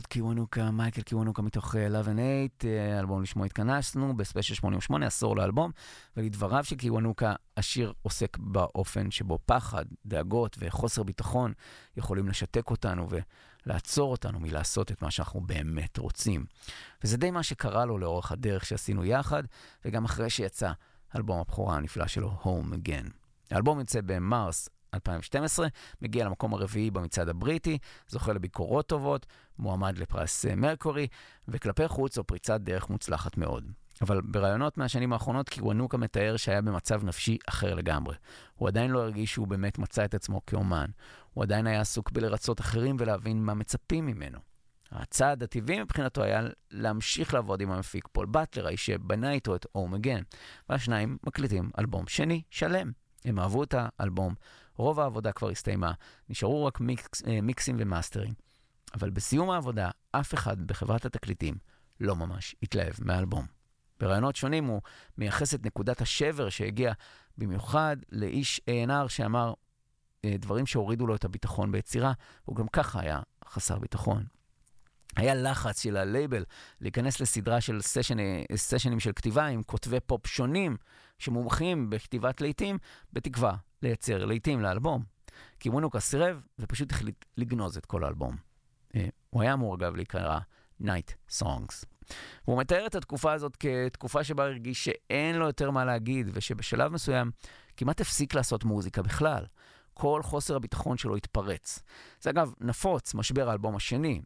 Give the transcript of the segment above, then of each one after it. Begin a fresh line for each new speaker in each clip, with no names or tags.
קיוונוקה, מייקל קיוונוקה מתוך Love and Hate, אלבום לשמו התכנסנו, בספיישל 88, עשור לאלבום, ולדבריו של קיוונוקה, השיר עוסק באופן שבו פחד, דאגות וחוסר ביטחון יכולים לשתק אותנו ולעצור אותנו מלעשות את מה שאנחנו באמת רוצים. וזה די מה שקרה לו לאורך הדרך שעשינו יחד, וגם אחרי שיצא אלבום הבכורה הנפלא שלו, Home Again. האלבום יוצא במרס 2012, מגיע למקום הרביעי במצעד הבריטי, זוכה לביקורות טובות, מועמד לפרס מרקורי, וכלפי חוץ הוא פריצת דרך מוצלחת מאוד. אבל ברעיונות מהשנים האחרונות, קיוונוקה מתאר שהיה במצב נפשי אחר לגמרי. הוא עדיין לא הרגיש שהוא באמת מצא את עצמו כאומן. הוא עדיין היה עסוק בלרצות אחרים ולהבין מה מצפים ממנו. הצעד הטבעי מבחינתו היה להמשיך לעבוד עם המפיק פול באטלר, האיש שבנה איתו את Home Again, והשניים מקליטים אלבום שני שלם. הם אהבו את האלבום, רוב העבודה כבר הסתיימה, נשארו רק מיקסים ומאסטרים. אבל בסיום העבודה, אף אחד בחברת התקליטים לא ממש התלהב מהאלבום. ברעיונות שונים הוא מייחס את נקודת השבר שהגיע במיוחד לאיש A&R שאמר דברים שהורידו לו את הביטחון ביצירה, הוא גם ככה היה חסר ביטחון. היה לחץ של הלייבל להיכנס לסדרה של סשנים של כתיבה עם כותבי פופ שונים שמומחים בכתיבת לעיתים, בתקווה לייצר לעיתים לאלבום. קיוונוקה סירב ופשוט החליט לגנוז את כל האלבום. הוא היה אמור אגב להיקרא Night Songs. והוא מתאר את התקופה הזאת כתקופה שבה הרגיש שאין לו יותר מה להגיד, ושבשלב מסוים כמעט הפסיק לעשות מוזיקה בכלל. כל חוסר הביטחון שלו התפרץ. זה אגב נפוץ, משבר האלבום השני.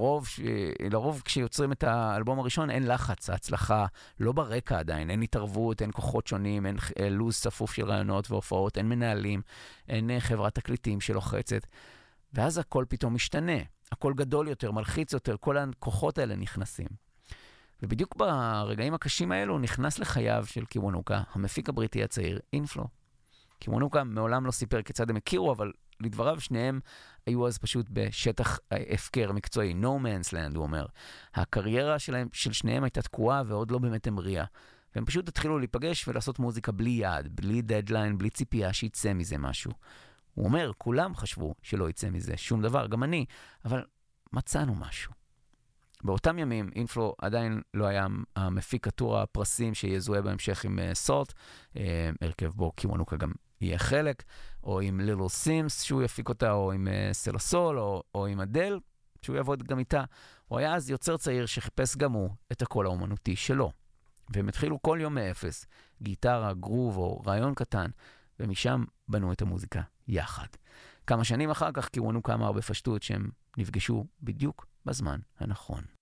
לרוב כשיוצרים את האלבום הראשון אין לחץ, ההצלחה לא ברקע עדיין, אין התערבות, אין כוחות שונים, אין לוז צפוף של רעיונות והופעות, אין מנהלים, אין חברת תקליטים שלוחצת, ואז הכל פתאום משתנה, הכל גדול יותר, מלחיץ יותר, כל הכוחות האלה נכנסים. ובדיוק ברגעים הקשים האלו נכנס לחייו של קיוונוקה, המפיק הבריטי הצעיר, אינפלו. קיוונוקה מעולם לא סיפר כיצד הם הכירו, אבל לדבריו שניהם היו אז פשוט בשטח הפקר מקצועי, no man's land, הוא אומר. הקריירה של שניהם הייתה תקועה ועוד לא באמת המריאה. והם פשוט התחילו להיפגש ולעשות מוזיקה בלי יעד, בלי דדליין, בלי ציפייה שיצא מזה משהו. הוא אומר, כולם חשבו שלא יצא מזה שום דבר, גם אני, אבל מצאנו משהו. באותם ימים, אינפלו עדיין לא היה המפיק הטור הפרסים שיזוהה בהמשך עם סולט, הרכב בו קיוונוקה גם יהיה חלק, או עם ליטל סימס שהוא יפיק אותה, או עם סלוסול, או עם אדל, שהוא יעבוד גם איתה. הוא היה אז יוצר צעיר שחיפש גם הוא את הקול האומנותי שלו. והם התחילו כל יום מאפס, גיטרה, גרוב או רעיון קטן, ומשם בנו את המוזיקה יחד. כמה שנים אחר כך קיוונוקה אמר בפשטות שהם נפגשו בדיוק בזמן הנכון.